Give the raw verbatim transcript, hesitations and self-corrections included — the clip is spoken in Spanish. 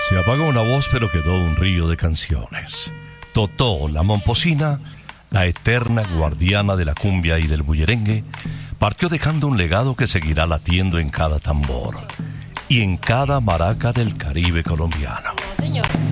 Se apagó una voz, pero quedó un río de canciones. Totó, la momposina, la eterna guardiana de la cumbia y del bullerengue, partió dejando un legado que seguirá latiendo en cada tambor y en cada maraca del Caribe colombiano. Señor.